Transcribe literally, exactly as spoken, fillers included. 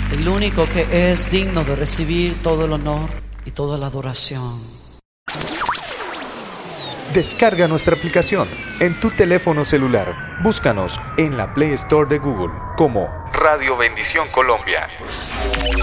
el único que es digno de recibir todo el honor y toda la adoración. Descarga nuestra aplicación en tu teléfono celular. Búscanos en la Play Store de Google como Radio Bendición Colombia.